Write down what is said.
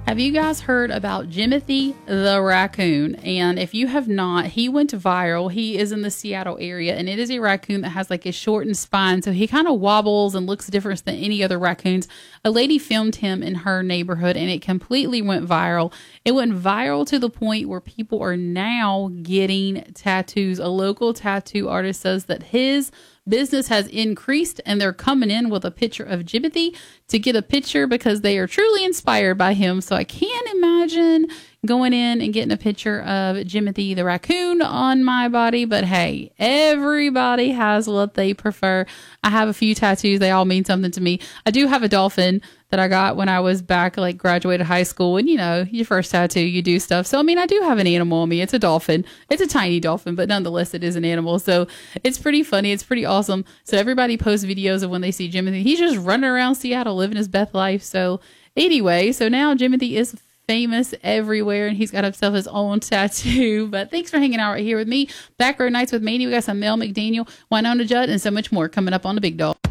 Have you guys heard about Jimothy the raccoon? And if you have not, he went viral. He is in the Seattle area, and it is a raccoon that has like a shortened spine. So he kind of wobbles and looks different than any other raccoons. A lady filmed him in her neighborhood, and it completely went viral. It went viral to the point where people are now getting tattoos. A local tattoo artist says that his business has increased, and they're coming in with a picture of Jimothy to get a picture because they are truly inspired by him. So I can't imagine going in and getting a picture of Jimothy the raccoon on my body. But hey, everybody has what they prefer. I have a few tattoos. They all mean something to me. I do have a dolphin that I got when I was back, like graduated high school. And you know, your first tattoo, you do stuff. So, I mean, I do have an animal on me. It's a dolphin. It's a tiny dolphin, but nonetheless, it is an animal. So it's pretty funny. It's pretty awesome. So everybody posts videos of when they see Jimothy. He's just running around Seattle living his best life. So anyway, so now Jimothy is famous everywhere, and he's got himself his own tattoo. But thanks for hanging out right here with me. Back Row Nights with Mandy. We got some Mel McDaniel, Winona Judd, and so much more coming up on the Big Dog.